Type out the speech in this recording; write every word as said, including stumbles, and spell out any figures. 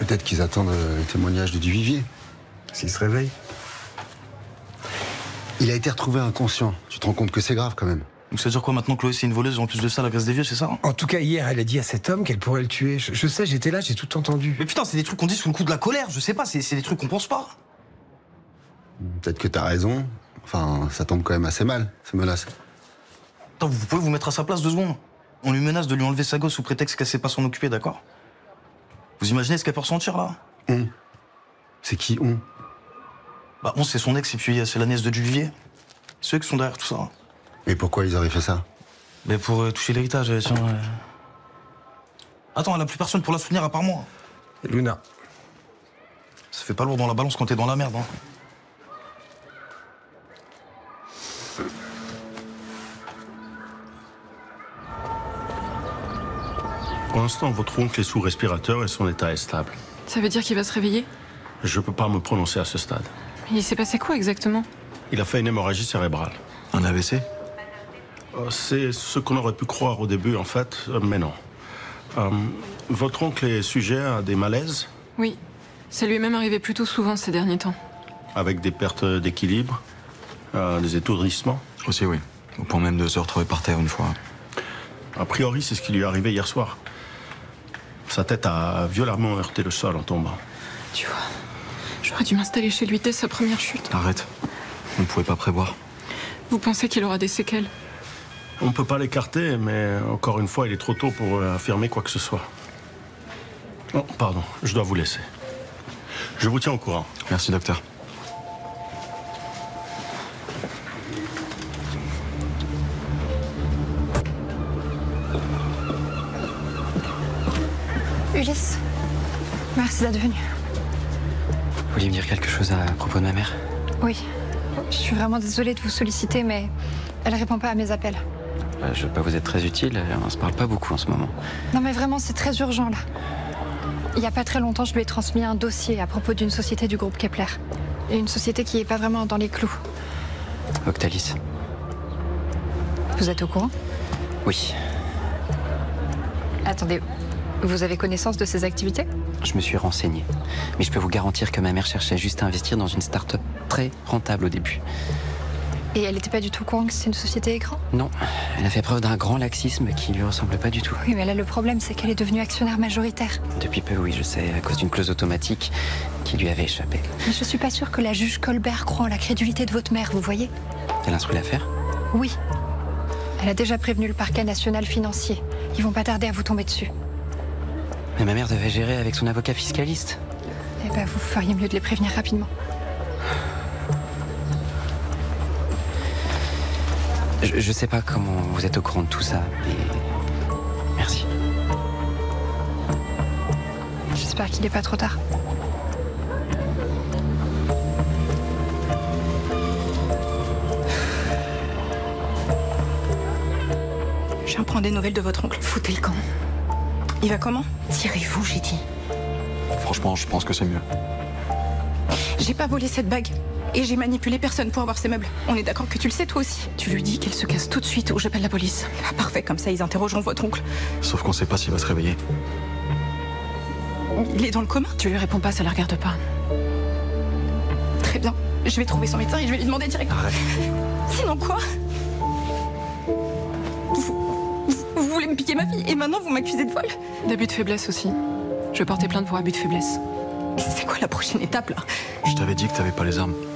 Peut-être qu'ils attendent le témoignage de Duvivier, s'il se réveille. Il a été retrouvé inconscient. Tu te rends compte que c'est grave quand même. Donc ça veut dire quoi maintenant, Chloé, c'est une voleuse, en plus de ça, la graisse des vieux, c'est ça? En tout cas, hier, elle a dit à cet homme qu'elle pourrait le tuer. Je, je sais, j'étais là, j'ai tout entendu. Mais putain, c'est des trucs qu'on dit sous le coup de la colère, je sais pas, c'est des trucs qu'on pense pas. Peut-être que t'as raison. Enfin, ça tombe quand même assez mal, ces menaces. Attends, vous pouvez vous mettre à sa place deux secondes? On lui menace de lui enlever sa gosse sous prétexte qu'elle sait pas s'en occuper, d'accord? Vous imaginez ce qu'elle peut ressentir, là? On. C'est qui, on? Bah, on, c'est son ex, et puis c'est la nièce de Duvivier. Ceux qui sont derrière tout ça. Et pourquoi ils auraient fait ça? Mais pour euh, toucher l'héritage, tiens. Euh... Attends, elle a plus personne pour la soutenir à part moi. Et Luna. Ça fait pas lourd dans la balance quand t'es dans la merde, hein. Pour l'instant, votre oncle est sous respirateur et son état est stable. Ça veut dire qu'il va se réveiller? Je peux pas me prononcer à ce stade. Il s'est passé quoi exactement? Il a fait une hémorragie cérébrale. Un A V C? Euh, C'est ce qu'on aurait pu croire au début, en fait, euh, mais non. Euh, votre oncle est sujet à des malaises, Oui. Ça lui est même arrivé plutôt souvent ces derniers temps. avec des pertes d'équilibre, euh, des étourdissements. Aussi, oui. Au point même de se retrouver par terre une fois. A priori, c'est ce qui lui est arrivé hier soir. Sa tête a violemment heurté le sol en tombant. Tu vois, j'aurais dû m'installer chez lui dès sa première chute. Arrête. On ne pouvait pas prévoir. Vous pensez qu'il aura des séquelles? On ne peut pas l'écarter, mais encore une fois, il est trop tôt pour euh, affirmer quoi que ce soit. Oh, pardon, je dois vous laisser. Je vous tiens au courant. Merci, docteur. Ulysse, merci d'être venu. Vous vouliez me dire quelque chose à propos de ma mère? Oui, je suis vraiment désolée de vous solliciter, mais elle répond pas à mes appels. Euh, Je veux pas vous être très utile, on se parle pas beaucoup en ce moment. Non mais vraiment, c'est très urgent là. Il y a pas très longtemps, je lui ai transmis un dossier à propos d'une société du groupe Kepler. Et une société qui est pas vraiment dans les clous. Octalis? Vous êtes au courant? Oui. Attendez, vous avez connaissance de ces activités? Je me suis renseigné. Mais je peux vous garantir que ma mère cherchait juste à investir dans une start-up très rentable au début. Et elle n'était pas du tout au courant que c'est une société écran? Non, elle a fait preuve d'un grand laxisme qui lui ressemble pas du tout. Oui, mais là, le problème, c'est qu'elle est devenue actionnaire majoritaire. Depuis peu, oui, je sais, à cause d'une clause automatique qui lui avait échappé. Mais je suis pas sûre que la juge Colbert croit en la crédulité de votre mère, vous voyez? Elle instruit l'affaire? Oui. Elle a déjà prévenu le parquet national financier. Ils vont pas tarder à vous tomber dessus. Mais ma mère devait gérer avec son avocat fiscaliste. Eh ben, vous feriez mieux de les prévenir rapidement. Je, je sais pas comment vous êtes au courant de tout ça, mais... Merci. J'espère qu'il n'est pas trop tard. Je viens prendre des nouvelles de votre oncle. Foutez le camp. Il va comment? Tirez-vous, j'ai dit. Franchement, je pense que c'est mieux. J'ai pas volé cette bague. Et j'ai manipulé personne pour avoir ces meubles. On est d'accord que tu le sais toi aussi? Tu lui dis qu'elle se casse tout de suite ou j'appelle la police. Ah, parfait, comme ça ils interrogeront votre oncle. Sauf qu'on sait pas s'il va se réveiller. Il est dans le coma? Tu lui réponds pas, ça la regarde pas. Très bien. Je vais trouver son médecin et je vais lui demander direct. Arrête. Sinon quoi? vous, vous, vous voulez me piquer ma fille et maintenant vous m'accusez de vol? D'abus de faiblesse aussi. Je vais porter plainte pour abus de faiblesse. C'est quoi la prochaine étape là? Je t'avais dit que t'avais pas les armes.